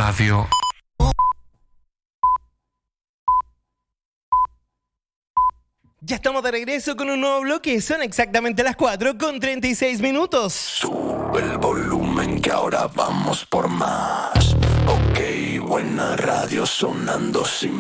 Radio. Ya estamos de regreso con un nuevo bloque. Son exactamente las 4:36. Sube el volumen que ahora vamos por más. Ok, buena radio sonando sin